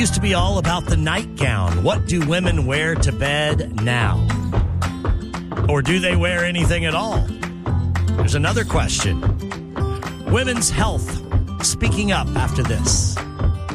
Used to be all about the nightgown. What do women wear to bed now? Or do they wear anything at all? There's another question. Women's health speaking up after this.